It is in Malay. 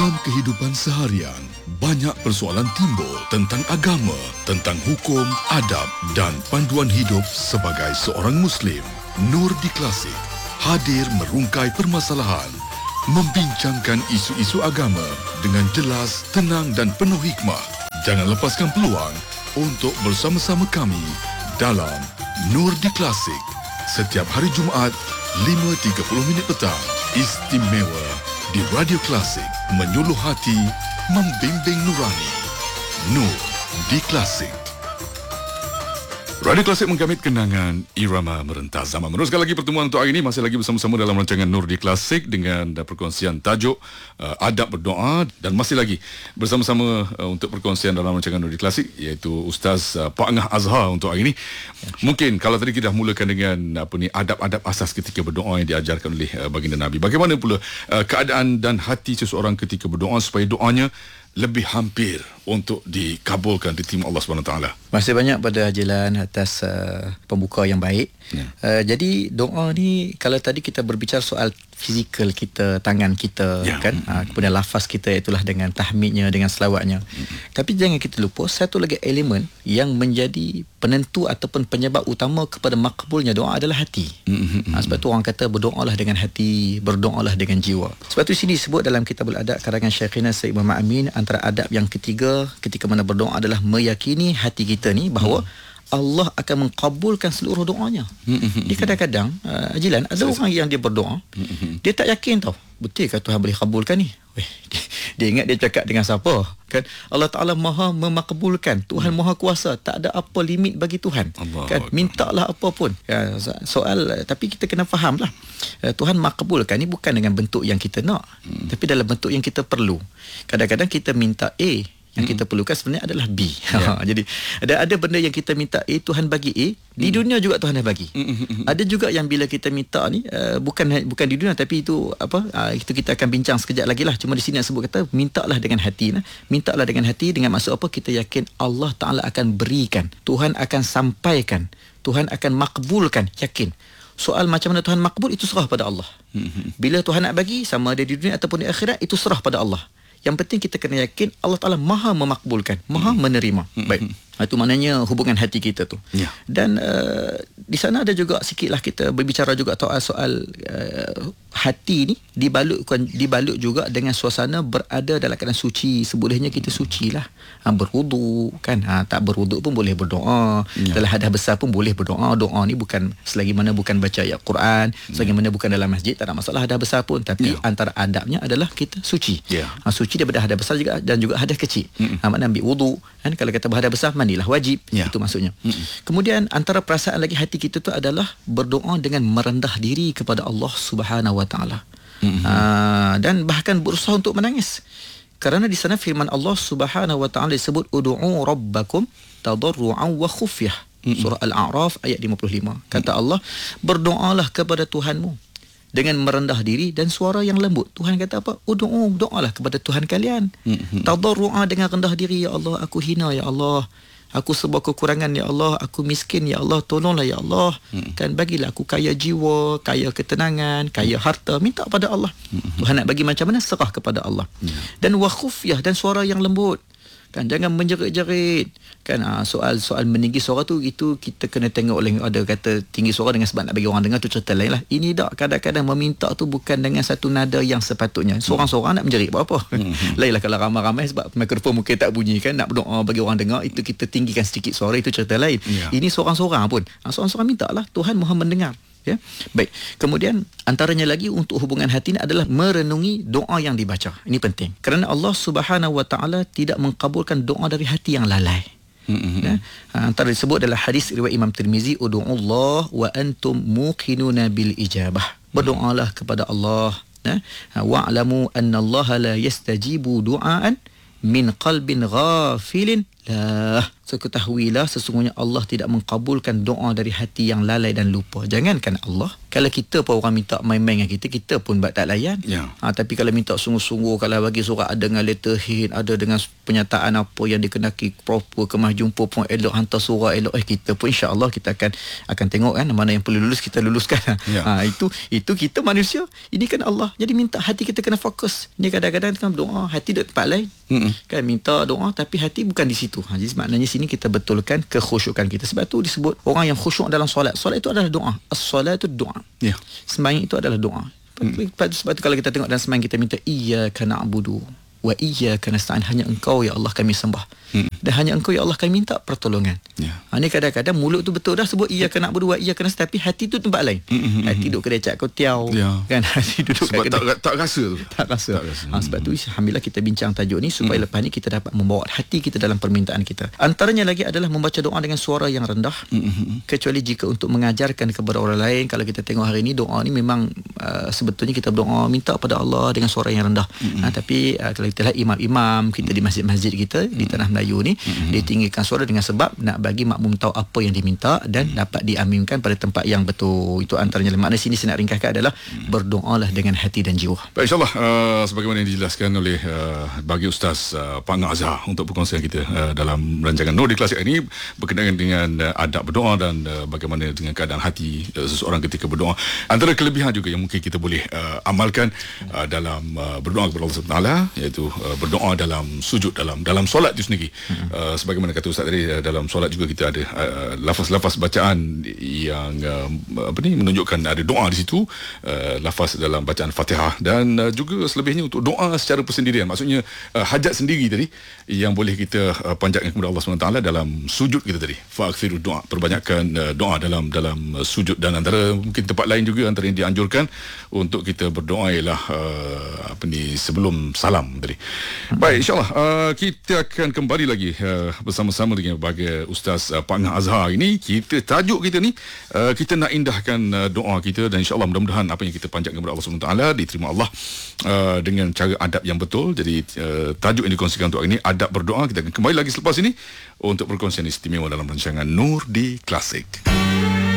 Dalam kehidupan seharian, banyak persoalan timbul tentang agama, tentang hukum, adab dan panduan hidup sebagai seorang Muslim. Nur di Klasik hadir merungkai permasalahan, membincangkan isu-isu agama dengan jelas, tenang dan penuh hikmah. Jangan lepaskan peluang untuk bersama-sama kami dalam Nur di Klasik setiap hari Jumaat 5.30 petang. Istimewa di Radio Klasik, menyuluh hati, membimbing nurani. Nur di Klasik. Radio Klasik menggamit kenangan irama merentas zaman. Meneruskan lagi pertemuan untuk hari ini, masih lagi bersama-sama dalam rancangan Nur di Klasik dengan perkongsian tajuk adab berdoa, dan masih lagi bersama-sama untuk perkongsian dalam rancangan Nur di Klasik iaitu Ustaz Pak Angah Azhar untuk hari ini. Mungkin kalau tadi kita dah mulakan dengan adab-adab asas ketika berdoa yang diajarkan oleh baginda Nabi. Bagaimana pula keadaan dan hati seseorang ketika berdoa supaya doanya lebih hampir untuk dikabulkan, diterima Allah SWT. Terima kasih banyak pada Hajilan atas pembuka yang baik. Jadi doa ni, kalau tadi kita berbicara soal fizikal kita, tangan kita, kan, kemudian lafaz kita itulah dengan tahmidnya, dengan selawatnya. Tapi jangan kita lupa satu lagi elemen yang menjadi penentu ataupun penyebab utama kepada makbulnya doa adalah hati. Sebab tu orang kata berdoalah dengan hati, berdoalah dengan jiwa. Sebab tu sini disebut dalam Kitabul Adab karangan Syekhina Sayyid Muhammad Amin, antara adab yang ketiga ketika mana berdoa adalah meyakini hati kita ni bahawa Allah akan mengkabulkan seluruh doanya. Dia kadang-kadang Ajilan, ada orang yang dia berdoa, dia tak yakin tau, betul ke Tuhan boleh kabulkan ni? Dia ingat dia cakap dengan siapa, kan? Allah Ta'ala maha memakbulkan, Tuhan maha kuasa, tak ada apa limit bagi Tuhan, kan? Mintalah apa pun. Tapi kita kena faham lah, Tuhan makbulkan ni bukan dengan bentuk yang kita nak, tapi dalam bentuk yang kita perlu. Kadang-kadang kita minta A, yang kita perlukan sebenarnya adalah B. Jadi ada benda yang kita minta A, Tuhan bagi A, di dunia juga Tuhan dah bagi. Ada juga yang bila kita minta ni bukan di dunia, tapi itu itu kita akan bincang sekejap lagi lah. Cuma di sini sebut kata mintalah dengan hati. Mintalah dengan hati dengan maksud apa? Kita yakin Allah Ta'ala akan berikan, Tuhan akan sampaikan, Tuhan akan makbulkan, yakin. Soal macam mana Tuhan makbul itu serah pada Allah. Bila Tuhan nak bagi, sama ada di dunia ataupun di akhirat, itu serah pada Allah. Yang penting kita kena yakin Allah Ta'ala maha memakbulkan, maha menerima. Baik, itu maknanya hubungan hati kita tu. Dan di sana ada juga sikitlah kita berbicara juga soal hati ni dibalut juga dengan suasana berada dalam keadaan suci. Sebolehnya kita sucilah, berwuduk, kan, tak berwuduk pun boleh berdoa, dalam hadas besar pun boleh berdoa. Doa ni bukan selagi mana bukan baca ayat Quran, selagi mana bukan dalam masjid, tak ada masalah hadas besar pun. Tapi antara adabnya adalah kita suci. Suci daripada hadas besar juga dan juga hadas kecil. Maknanya ambil wuduk, kan, kalau kata berhadas besar mandilah wajib, itu maksudnya. Kemudian antara perasaan lagi hati kita tu adalah berdoa dengan merendah diri kepada Allah Subhanahu Wa Taala. Dan bahkan berusaha untuk menangis. Kerana di sana firman Allah Subhanahu Wa Taala disebut ud'u rabbakum tadarruan wa khufyah. Surah Al-A'raf ayat 55. Kata Allah, berdoalah kepada Tuhanmu dengan merendah diri dan suara yang lembut. Tuhan kata apa? Doalah kepada Tuhan kalian. Tadarru'a, dengan rendah diri. Ya Allah, aku hina, ya Allah, aku sebab kekurangan, ya Allah, aku miskin, ya Allah, tolonglah ya Allah. Kan, bagilah aku kaya jiwa, kaya ketenangan, kaya harta. Minta pada Allah. Tuhan nak bagi macam mana, serah kepada Allah. Dan wa khufyah, dan suara yang lembut. Kan, jangan menjerit-jerit. Kan, soal meninggi suara tu, itu kita kena tengok oleh, ada kata tinggi suara dengan sebab nak bagi orang dengar, tu cerita lain lah. Ini tak, kadang-kadang meminta tu bukan dengan satu nada yang sepatutnya. Seorang-seorang nak menjerit buat apa? Lain lah kalau ramai-ramai sebab mikrofon mungkin tak bunyi, kan, nak berdoa bagi orang dengar, itu kita tinggikan sedikit suara, itu cerita lain. Ini seorang-seorang pun, seorang-seorang minta lah, Tuhan maha mendengar. Ya. Baik. Kemudian antaranya lagi untuk hubungan hati ini adalah merenungi doa yang dibaca. Ini penting. Kerana Allah Subhanahu Wa Taala tidak mengkabulkan doa dari hati yang lalai. Ya. Antara disebut dalam hadis riwayat Imam Tirmizi, ud'uallah wa antum muqinuna bil ijabah. Berdoalah kepada Allah, ya. Wa'lamu anna Allah la yastajibu du'aan min qalbin ghafilin lah. ketahuilah sesungguhnya Allah tidak mengkabulkan doa dari hati yang lalai dan lupa. Jangankan Allah, kalau kita pun orang minta main-main dengan kita pun tak layan. Tapi kalau minta sungguh-sungguh, kalau bagi surat ada dengan letterhead, ada dengan penyataan apa yang dikenaki proper, kemah jumpa pun elok, hantar surat elok, kita pun insya-Allah kita akan tengok kan mana yang perlu lulus kita luluskan. Itu kita manusia, ini kan Allah. Jadi minta hati kita kena fokus. Ni kadang-kadang kan doa hati duduk tempat lain. Kan minta doa tapi hati bukan di situ. Jadi maknanya sini kita betulkan kekhusyukan kita. Sebab tu disebut orang yang khusyuk dalam solat. Solat itu adalah doa. As-salatu doa. Sembahyang itu adalah doa. Sebab tu kalau kita tengok dalam sembahyang kita minta iyyaka na'budu wa iyyaka nasta'in, hanya engkau ya Allah kami sembah. Dan hanya engkau ya Allah kami minta pertolongan. Ni kadang-kadang mulut tu betul dah sebut iyyaka na'budu wa iyyaka nasta'in, tapi hati tu tempat lain. Hati duduk kedai cak kotiau, kan, hati duduk sebab kat kedai tak rasa tu. Tak rasa. Sebab tu alhamdulillah kita bincang tajuk ni supaya lepas ni kita dapat membawa hati kita dalam permintaan kita. Antaranya lagi adalah membaca doa dengan suara yang rendah. Kecuali jika untuk mengajarkan kepada orang lain. Kalau kita tengok hari ni doa ni memang sebetulnya kita berdoa minta pada Allah dengan suara yang rendah. Tapi kalau kita lihat imam-imam kita di masjid-masjid kita di tanah Melayu ni, dia tinggikan suara dengan sebab nak bagi makmum tahu apa yang diminta dan dapat diaminkan pada tempat yang betul. Itu antaranya. Makna sini saya nak ringkaskan adalah berdoalah dengan hati dan jiwa. Baik, insyaAllah sebagaimana yang dijelaskan oleh bagi Ustaz Pak Ngah Azhar untuk perkongsian kita dalam rancangan Nur di Klasik ini berkenaan dengan adab berdoa dan bagaimana dengan keadaan hati seseorang ketika berdoa. Antara kelebihan juga yang mungkin kita boleh amalkan dalam berdoa kepada Allah SWT, iaitu berdoa dalam sujud, dalam solat itu sendiri. Sebagaimana kata Ustaz tadi, dalam solat juga kita ada lafaz-lafaz bacaan yang menunjukkan ada doa di situ, lafaz dalam bacaan Fatihah, dan juga selebihnya untuk doa secara persendirian, maksudnya hajat sendiri tadi yang boleh kita panjatkan kepada Allah SWT dalam sujud kita tadi. Fa'akthiru doa, perbanyakkan doa dalam sujud. Dan antara mungkin tempat lain juga antara yang dianjurkan untuk kita berdoa ialah sebelum salam tadi. Baik, insyaAllah kita akan kembali lagi bersama-sama dengan bagi Ustaz Pak Ngah Azhar ini. Tajuk kita ni kita nak indahkan doa kita, dan insyaAllah mudah-mudahan apa yang kita panjatkan kepada Allah SWT diterima Allah dengan cara adab yang betul. Jadi tajuk yang dikongsikan untuk hari ini, adab berdoa. Kita akan kembali lagi selepas ini untuk perkongsian istimewa dalam rancangan Nur di Klasik.